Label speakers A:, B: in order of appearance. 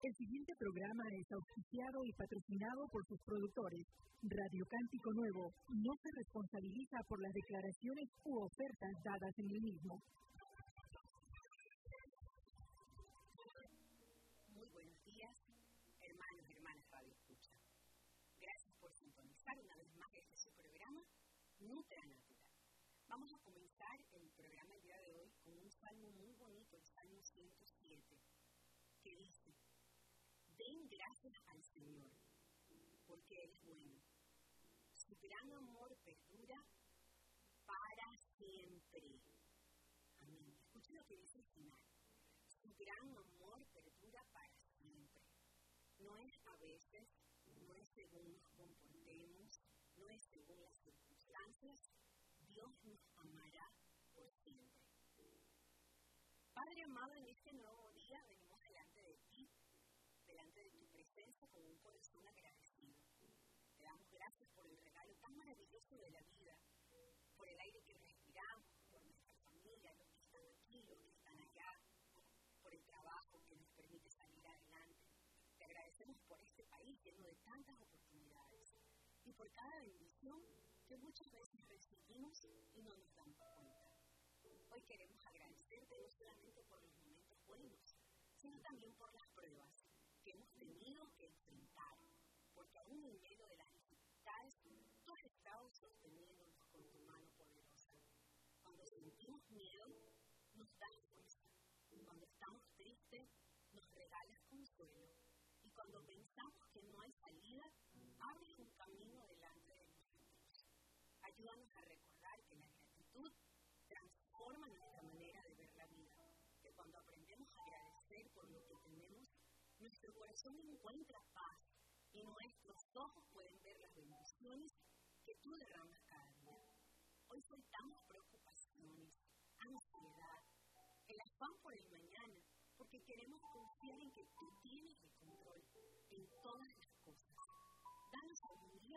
A: El siguiente programa es auspiciado y patrocinado por sus productores. Radio Cántico Nuevo no se responsabiliza por las declaraciones u ofertas dadas en el mismo.
B: Muy buenos días, hermanos y hermanas Radio Escucha. Gracias por sintonizar una vez más este su programa, Nutra Natural. Vamos a comenzar el programa el día de hoy con un salmo muy bonito, el Salmo 107, que dice: Den gracias al Señor, porque Él es bueno. Su gran amor perdura para siempre. Amén. Escuchen lo que dice el final. Su gran amor perdura para siempre. No es a veces, no es según nos comportemos, no es según las circunstancias. Dios nos amará por siempre. Padre amado, en este nuevo día venimos delante de ti, delante de tu presencia con un corazón agradecido. Te damos gracias por el regalo tan maravilloso de la vida, por el aire que respiramos, por nuestra familia, los que están aquí, los que están allá, por el trabajo que nos permite salir adelante. Te agradecemos por este país lleno de tantas oportunidades y por cada bendición que muchas veces recibimos y no nos damos cuenta. Hoy queremos agradecerte no solamente por los momentos buenos, sino también por las pruebas que hemos tenido que enfrentar, porque aún en medio de las dificultades, tú has estado sosteniéndonos con tu mano poderosa. Cuando sentimos miedo, nos das fuerza. Cuando estamos tristes, nos regalas consuelo. Y cuando pensamos que no hay salida, abres un camino delante de nosotros. Ayúdanos a recordar que la gratitud transforma nuestra manera de ver la vida, que cuando aprendemos a agradecer por lo que tenemos, nuestro corazón encuentra paz y nuestros ojos pueden ver las bendiciones que tú derramas cada día. Hoy soltamos preocupaciones, ansiedad, el afán por el mañana, porque queremos con